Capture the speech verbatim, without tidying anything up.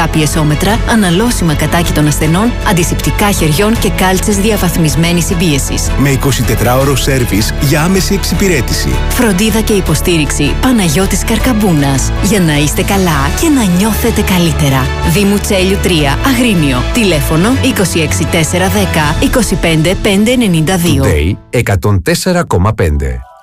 ιατρικά πιεσόμετρα, αναλώσιμα κατάκι των ασθενών, αντισηπτικά χεριών και κάλτσες διαβαθμισμένης συμπίεσης. Με εικοσιτετράωρο σέρβις για άμεση εξυπηρέτηση. Φροντίδα και υποστήριξη Παναγιώτης Καρκαμπούνας. Για να είστε καλά και να νιώθετε καλύτερα. Δήμου Τσέλιου τρία, Αγρίνιο. Τηλέφωνο είκοσι έξι τετρακόσια δέκα είκοσι πέντε πεντακόσια ενενήντα δύο. Today εκατόν τέσσερα κόμμα πέντε.